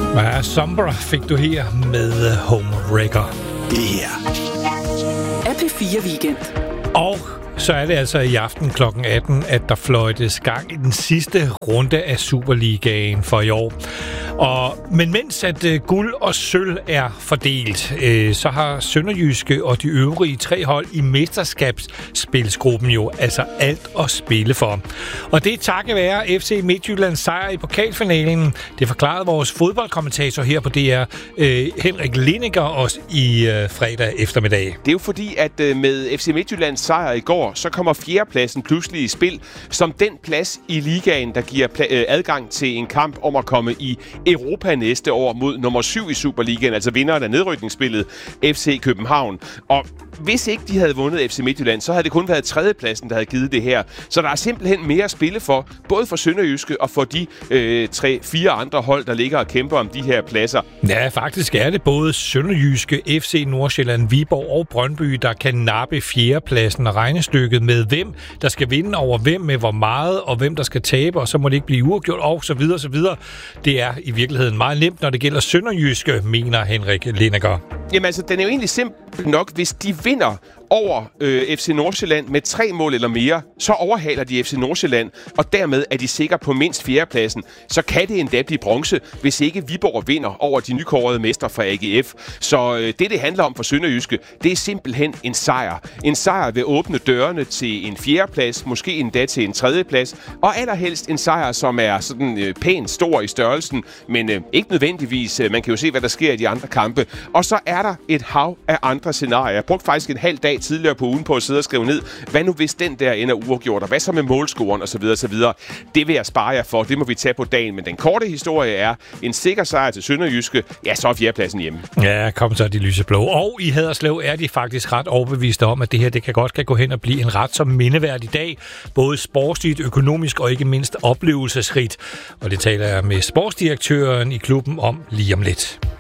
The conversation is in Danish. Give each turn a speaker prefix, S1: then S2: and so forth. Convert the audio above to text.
S1: Ja, Sombra fik du her med Homewrecker.
S2: Det her
S3: er P4 Weekend.
S1: Og så er det altså i aften kl. 18, at der fløjtes gang i den sidste runde af Superligaen for i år. Men mens at guld og sølv er fordelt, så har Sønderjyske og de øvrige 3 hold i mesterskabsspilsgruppen jo altså alt at spille for. Og det er takket være FC Midtjyllands sejr i pokalfinalen. Det forklarede vores fodboldkommentator her på DR, Henrik Lineker, også i fredag eftermiddag.
S4: Det er jo fordi, at med FC Midtjyllands sejr i går, så kommer 4. pladsen pludselig i spil som den plads i ligaen, der giver adgang til en kamp om at komme i Europa næste år mod nummer 7 i Superligaen, altså vinderen af nedrykningsspillet FC København. Og hvis ikke de havde vundet FC Midtjylland, så havde det kun været 3. pladsen, der havde givet det her. Så der er simpelthen mere at spille for, både for Sønderjyske og for de 3-4 andre hold, der ligger og kæmper om de her pladser.
S1: Ja, faktisk er det både Sønderjyske, FC Nordsjælland, Viborg og Brøndby, der kan nappe 4. pladsen, og regnestykket med hvem, der skal vinde over hvem med hvor meget, og hvem der skal tabe, og så må det ikke blive uafgjort, og så videre, så videre. Det er i virkeligheden meget nemt, når det gælder Sønderjyske, mener Henrik Lineker.
S4: Jamen altså, den er jo egentlig simpelt nok, hvis de vinder over FC Nordsjælland med 3 mål eller mere, så overhaler de FC Nordsjælland, og dermed er de sikre på mindst 4. pladsen. Så kan det endda blive bronze, hvis ikke Viborg vinder over de nykårede mestre fra AGF. Så det handler om for Sønderjyske, det er simpelthen en sejr. En sejr vil åbne dørene til en 4. plads, måske endda til en 3. plads, og allerhelst en sejr, som er sådan pænt stor i størrelsen, men ikke nødvendigvis. Man kan jo se, hvad der sker i de andre kampe. Og så er der et hav af andre scenarier. Jeg brugte faktisk en halv dag tidligere på ugen på at sidde og skrive ned, hvad nu hvis den der ender uafgjort, og hvad så med målscoren osv. osv. Det vil jeg spare jer for, det må vi tage på dagen. Men den korte historie er en sikker sejr til Sønderjyske, ja, så er 4. pladsen hjemme.
S1: Ja, kom så de lyseblå. Og i Haderslev er de faktisk ret overbeviste om, at det her kan godt gå hen og blive en ret så mindeværdig dag. Både sportsligt, økonomisk og ikke mindst oplevelsesrigt. Og det taler jeg med sportsdirektøren i klubben om lige om lidt.